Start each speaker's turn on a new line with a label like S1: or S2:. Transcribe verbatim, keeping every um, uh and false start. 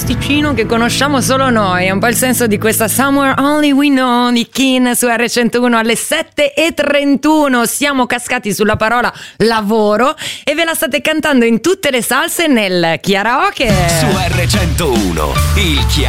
S1: posticino che conosciamo solo noi. È un po' il senso di questa Somewhere Only We Know di Kin su erre centouno alle sette e trentuno. Siamo cascati sulla parola lavoro e ve la state cantando in tutte le salse nel karaoke.
S2: Su erre centouno, il chiaro